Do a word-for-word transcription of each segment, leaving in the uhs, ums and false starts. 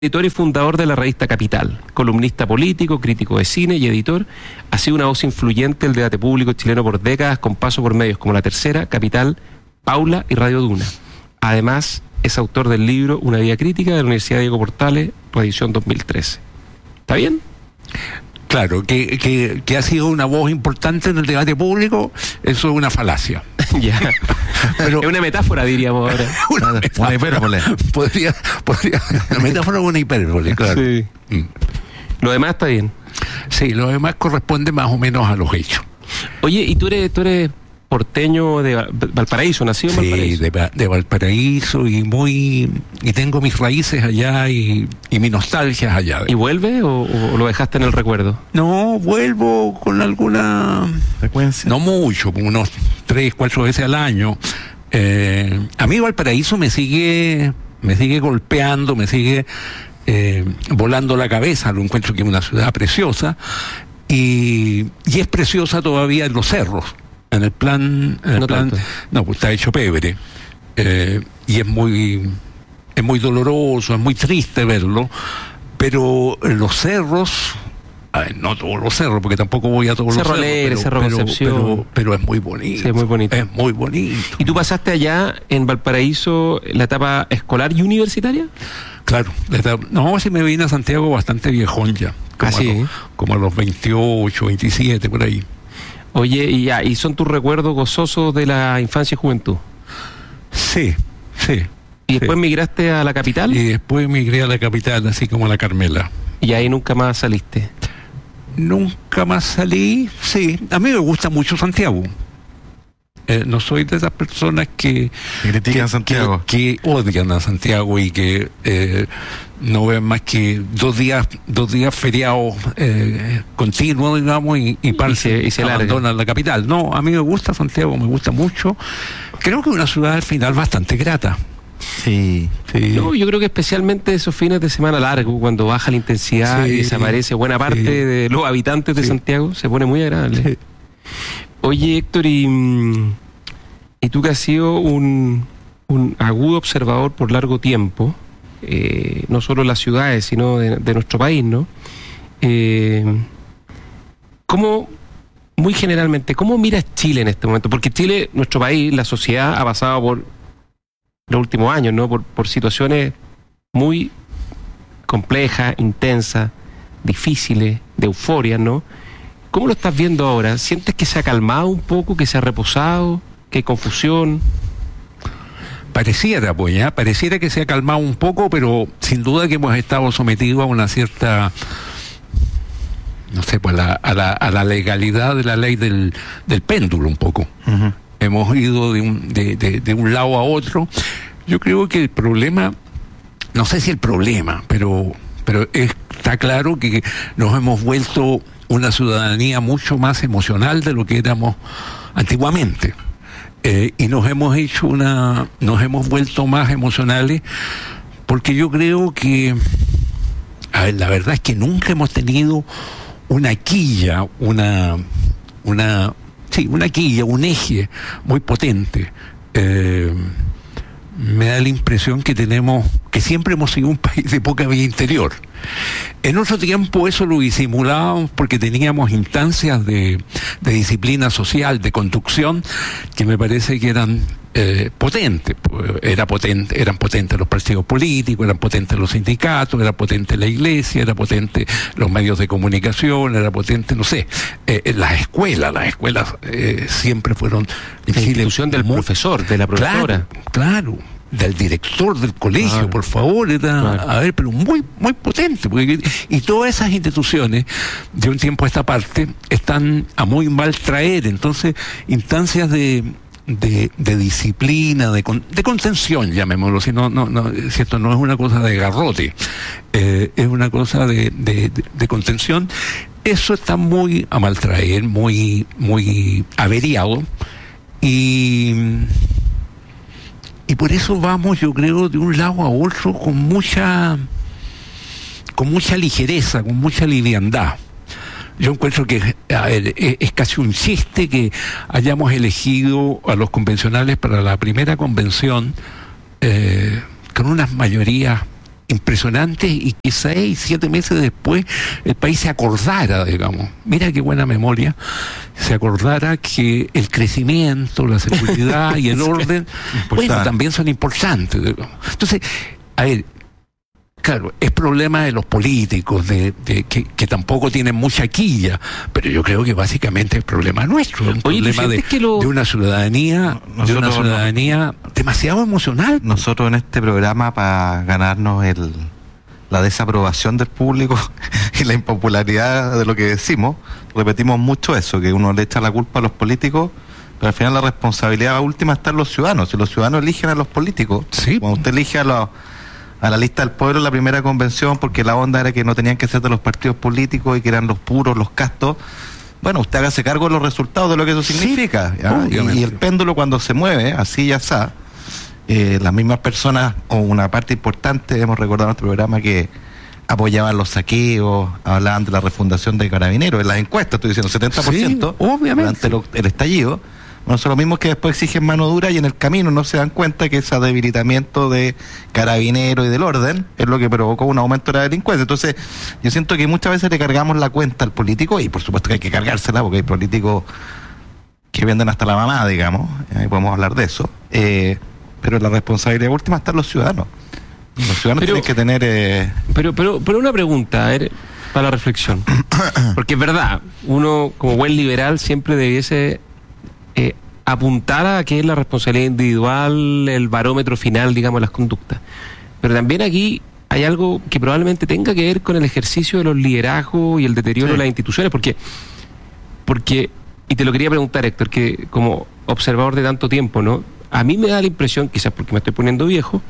Editor y fundador de la revista Capital, columnista político, crítico de cine y editor, ha sido una voz influyente del debate público chileno por décadas, con paso por medios como La Tercera, Capital, Paula y Radio Duna. Además, es autor del libro Una vida crítica de la Universidad Diego Portales, reedición dos mil trece. ¿Está bien? Claro, que, que, que ha sido una voz importante en el debate público, eso es una falacia. Ya. Pero, es una metáfora, diríamos ahora. Una, metáfora, una hipérbole. Podría, podría, una metáfora o una hipérbole, claro. Sí. Mm. Lo demás está bien. Sí, lo demás corresponde más o menos a los hechos. Oye, ¿y tú eres, tú eres porteño de Valparaíso, nacido en Valparaíso? Sí, de, de Valparaíso, y muy y tengo mis raíces allá y, y mi nostalgia allá. ¿Y vuelve o, o lo dejaste en el recuerdo? No, vuelvo con alguna frecuencia. No mucho, unos tres, cuatro veces al año. Eh, a mí Valparaíso me sigue, me sigue golpeando, me sigue eh, volando la cabeza. Lo encuentro que es una ciudad preciosa y, y es preciosa todavía en los cerros. En el plan, en el no plan, tanto. No, pues está hecho pebre, eh, y es muy, es muy doloroso, es muy triste verlo, pero en los cerros, ay, no todos los cerros, porque tampoco voy a todos Cerro los Alegre, cerros, Cerro pero, Concepción. pero, pero, pero es muy bonito. Sí, es muy bonito. Es muy bonito. ¿Y tú pasaste allá en Valparaíso la etapa escolar y universitaria? Claro, etapa, no, si me vine a Santiago bastante viejón ya, como, ¿Ah, sí? a, los, como a los veintiocho, veintisiete, por ahí. Oye, y, ya, ¿y son tus recuerdos gozosos de la infancia y juventud? Sí, sí. ¿Y después sí. migraste a la capital? Y después migré a la capital, así como a la Carmela. ¿Y ahí nunca más saliste? Nunca más salí, sí. A mí me gusta mucho Santiago. Eh, no soy de esas personas que... Que critican Santiago. Que, que odian a Santiago y que... Eh, no ven más que dos días dos días feriados eh, continuos, digamos, y, y, y se, y se abandonan la capital. No, a mí me gusta Santiago, me gusta mucho. Creo que es una ciudad al final bastante grata. Sí, sí. No, yo creo que especialmente esos fines de semana largos, cuando baja la intensidad sí, y desaparece buena parte sí. de los habitantes de sí. Santiago, se pone muy agradable. Sí. Oye, Héctor, y, y tú que has sido un, un agudo observador por largo tiempo, Eh, no solo las ciudades, sino de, de nuestro país, ¿no? Eh, ¿Cómo, muy generalmente, cómo miras Chile en este momento? Porque Chile, nuestro país, la sociedad ha pasado por los últimos años, ¿no? Por, por situaciones muy complejas, intensas, difíciles, de euforia, ¿no? ¿Cómo lo estás viendo ahora? ¿Sientes que se ha calmado un poco, que se ha reposado, que hay confusión? Pareciera, pues, ¿ya? Pareciera que se ha calmado un poco, pero sin duda que hemos estado sometidos a una cierta, no sé, pues, la, a, la, a la legalidad de la ley del, del péndulo un poco. Uh-huh. Hemos ido de un, de, de, de un lado a otro. Yo creo que el problema, no sé si el problema, pero, pero está claro que nos hemos vuelto una ciudadanía mucho más emocional de lo que éramos antiguamente. Eh, y nos hemos hecho una, nos hemos vuelto más emocionales, porque yo creo que, a ver, la verdad es que nunca hemos tenido una quilla, una, una, sí, una quilla, un eje muy potente. Eh, me da la impresión que tenemos, que siempre hemos sido un país de poca vida interior. En otro tiempo eso lo disimulábamos porque teníamos instancias de, de disciplina social, de conducción, que me parece que eran eh, potentes. Era potente, eran potentes los partidos políticos, eran potentes los sindicatos, era potente la iglesia, era potente los medios de comunicación, era potente, no sé, eh, las escuelas, las escuelas eh, siempre fueron... La institución del muy, profesor, de la profesora. Claro, claro. Del director del colegio, claro. Por favor, era, claro. A ver, pero muy, muy potente, porque, y todas esas instituciones, de un tiempo a esta parte, están a muy mal traer, entonces, instancias de, de, de disciplina, de, de contención, llamémoslo, si no, no, no, cierto, no es una cosa de garrote, eh, es una cosa de, de, de, de contención, eso está muy a mal traer, muy, muy averiado, y... Y por eso vamos, yo creo, de un lado a otro con mucha, con mucha ligereza, con mucha liviandad. Yo encuentro que, a ver, es, es casi un chiste que hayamos elegido a los convencionales para la primera convención eh, con unas mayorías impresionante y que seis, siete meses después el país se acordara, digamos, mira qué buena memoria, se acordara que el crecimiento, la seguridad y el orden, bueno, también son importantes, digamos. Entonces, a ver, claro, es problema de los políticos, de, de que, que tampoco tienen mucha quilla, pero yo creo que básicamente es problema nuestro, es un Oye, problema de, que lo... de una ciudadanía, Nosotros, de una ciudadanía no, demasiado emocional. Nosotros en este programa, para ganarnos el la desaprobación del público y la impopularidad de lo que decimos, repetimos mucho eso, que uno le echa la culpa a los políticos, pero al final la responsabilidad última está en los ciudadanos. Si los ciudadanos eligen a los políticos, sí, cuando usted elige a los a la lista del pueblo en la primera convención, porque la onda era que no tenían que ser de los partidos políticos y que eran los puros, los castos, bueno, usted hágase cargo de los resultados de lo que eso significa. Sí, y, y el péndulo cuando se mueve, así ya está, eh, las mismas personas, o una parte importante, hemos recordado en nuestro programa que apoyaban los saqueos, hablaban de la refundación de Carabineros, en las encuestas, estoy diciendo setenta por ciento, sí, obviamente, durante lo, el estallido. Bueno, son los mismos que después exigen mano dura y en el camino no se dan cuenta que ese debilitamiento de Carabineros y del orden es lo que provocó un aumento de la delincuencia. Entonces, yo siento que muchas veces le cargamos la cuenta al político, y por supuesto que hay que cargársela porque hay políticos que venden hasta la mamá, digamos, ahí podemos hablar de eso, eh, pero la responsabilidad última está en los ciudadanos. Los ciudadanos pero, tienen que tener... Eh... Pero, pero, pero una pregunta, a ver, para la reflexión. Porque es verdad, uno como buen liberal siempre debiese... Eh, apuntar a que es la responsabilidad individual, el barómetro final, digamos, de las conductas. Pero también aquí hay algo que probablemente tenga que ver con el ejercicio de los liderazgos y el deterioro sí. de las instituciones, porque, porque, y te lo quería preguntar, Héctor, que como observador de tanto tiempo, ¿no? A mí me da la impresión, quizás porque me estoy poniendo viejo,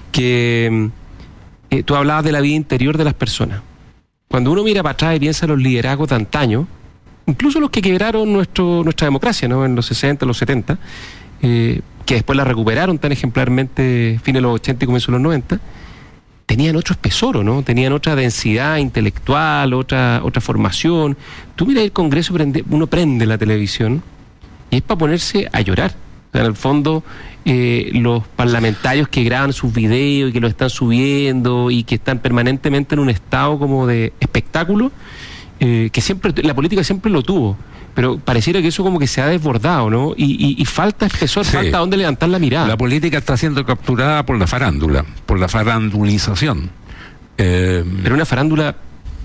que eh, tú hablabas de la vida interior de las personas. Cuando uno mira para atrás y piensa en los liderazgos de antaño, incluso los que quebraron nuestro, nuestra democracia, ¿no? En los sesenta, los setenta, eh, que después la recuperaron tan ejemplarmente fines de los ochenta y comienzos de los noventa, tenían otro espesor, ¿no? Tenían otra densidad intelectual, otra, otra formación. Tú miras el Congreso, prende, uno prende la televisión y es para ponerse a llorar. O sea, en el fondo, eh, los parlamentarios que graban sus videos y que los están subiendo y que están permanentemente en un estado como de espectáculo, Eh, que siempre, la política siempre lo tuvo, pero pareciera que eso como que se ha desbordado, ¿no? Y, y, y falta espesor, sí. falta dónde levantar la mirada. La política está siendo capturada por la farándula, por la farandulización. Eh, pero una farándula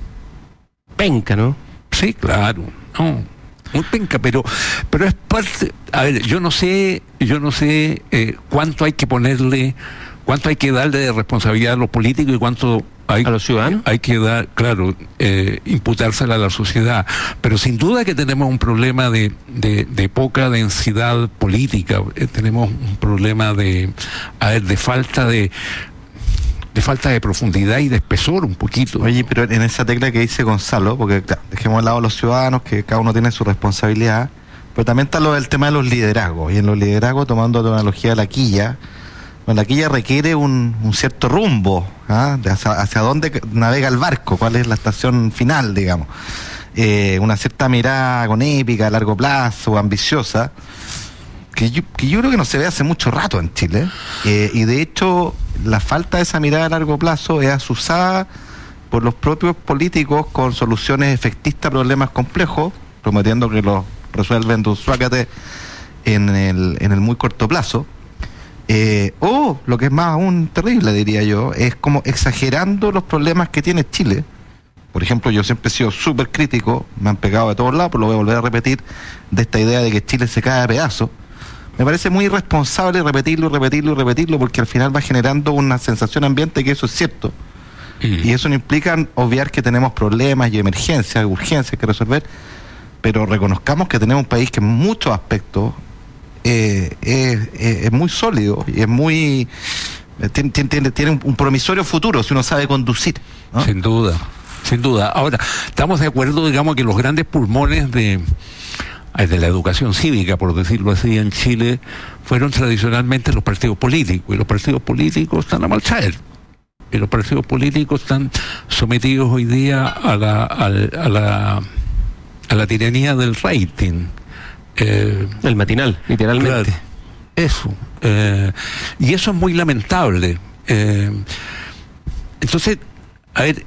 penca, ¿no? Sí, claro, no, muy penca, pero, pero es parte. A ver, yo no sé, yo no sé eh, cuánto hay que ponerle, cuánto hay que darle de responsabilidad a los políticos y cuánto hay, a los ciudadanos. Hay que dar, claro, eh, imputársela a la sociedad, pero sin duda que tenemos un problema de, de, de poca densidad política, eh, tenemos un problema de, a ver, de falta de de falta de profundidad y de espesor un poquito. Oye, pero en esa tecla que dice Gonzalo, porque claro, dejemos de lado a los ciudadanos, que cada uno tiene su responsabilidad, pero también está lo del tema de los liderazgos, y en los liderazgos, tomando la analogía de la quilla, bueno, la quilla requiere un, un cierto rumbo, ¿ah? de hacia, hacia dónde navega el barco, cuál es la estación final, digamos. Eh, una cierta mirada con épica, a largo plazo, ambiciosa, que yo, que yo creo que no se ve hace mucho rato en Chile, eh, y de hecho la falta de esa mirada a largo plazo es asusada por los propios políticos con soluciones efectistas a problemas complejos, prometiendo que los resuelven de un suácate en el, en el muy corto plazo. Eh, o, lo que es más aún terrible, diría yo, es como exagerando los problemas que tiene Chile. Por ejemplo, yo siempre he sido súper crítico, me han pegado de todos lados, pero lo voy a volver a repetir, de esta idea de que Chile se cae a pedazos. Me parece muy irresponsable repetirlo y repetirlo y repetirlo, porque al final va generando una sensación ambiente que eso es cierto. Mm. Y eso no implica obviar que tenemos problemas y emergencias, urgencias que resolver, pero reconozcamos que tenemos un país que en muchos aspectos eh, es, es, es muy sólido y es muy... Tiene, tiene, tiene un promisorio futuro si uno sabe conducir, ¿no? Sin duda, sin duda. Ahora, estamos de acuerdo, digamos, que los grandes pulmones de... de la educación cívica, por decirlo así, en Chile, fueron tradicionalmente los partidos políticos, y los partidos políticos están a marchar, y los partidos políticos están sometidos hoy día a la a, a la a la tiranía del rating, eh, el matinal, literalmente. Claro, eso, eh, y eso es muy lamentable. Eh, Entonces, a ver,